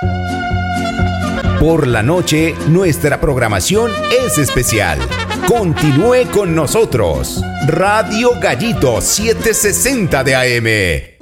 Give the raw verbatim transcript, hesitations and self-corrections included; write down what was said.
Por la noche, nuestra programación es especial. Continúe con nosotros. Radio Gallito setecientos sesenta de A M.